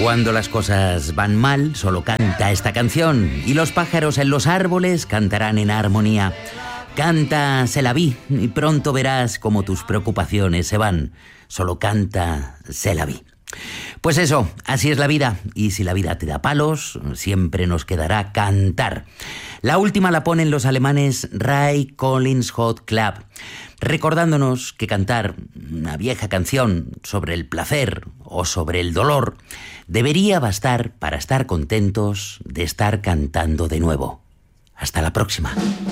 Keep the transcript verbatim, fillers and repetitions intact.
Cuando las cosas van mal, solo canta esta canción y los pájaros en los árboles cantarán en armonía. Canta, se la vi, y pronto verás cómo tus preocupaciones se van. Solo canta, se la vi. Pues eso, así es la vida, y si la vida te da palos, siempre nos quedará cantar. La última la ponen los alemanes Ray Collins Hot Club, recordándonos que cantar una vieja canción sobre el placer o sobre el dolor debería bastar para estar contentos de estar cantando de nuevo. Hasta la próxima.